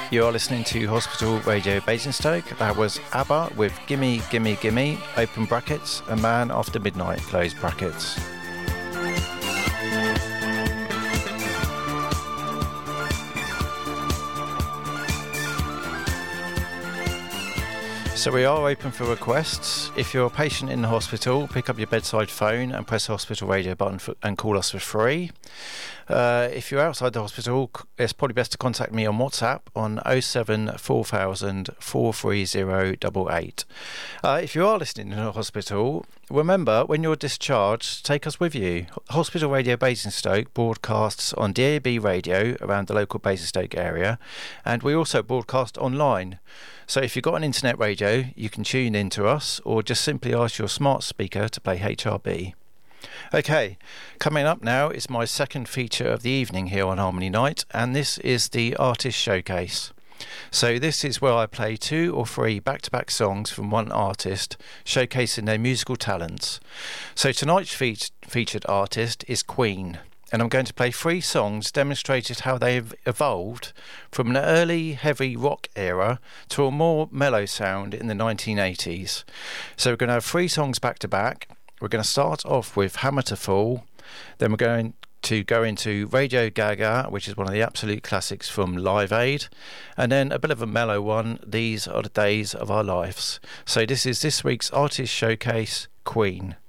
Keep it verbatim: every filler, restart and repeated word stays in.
You are listening to Hospital Radio Basingstoke. That was ABBA with Gimme Gimme Gimme, open brackets, A Man After Midnight, close brackets. So we are open for requests. If you're a patient in the hospital, pick up your bedside phone and press the hospital radio button for, and call us for free. Uh, if you're outside the hospital, it's probably best to contact me on WhatsApp on oh seven four thousand four three zero eight eight. Uh, if you are listening in a hospital, remember, when you're discharged, take us with you. Hospital Radio Basingstoke broadcasts on D A B radio around the local Basingstoke area, and we also broadcast online. So if you've got an internet radio, you can tune in to us, or just simply ask your smart speaker to play H R B. Okay, coming up now is my second feature of the evening here on Harmony Night, and this is the Artist Showcase. So this is where I play two or three back-to-back songs from one artist, showcasing their musical talents. So tonight's fe- featured artist is Queen, and I'm going to play three songs demonstrating how they've evolved from an early heavy rock era to a more mellow sound in the nineteen eighties. So we're going to have three songs back-to-back. We're going to start off with Hammer to Fall, then we're going to go into Radio Gaga, which is one of the absolute classics from Live Aid, and then a bit of a mellow one, These Are the Days of Our Lives. So this is this week's Artist Showcase, Queen.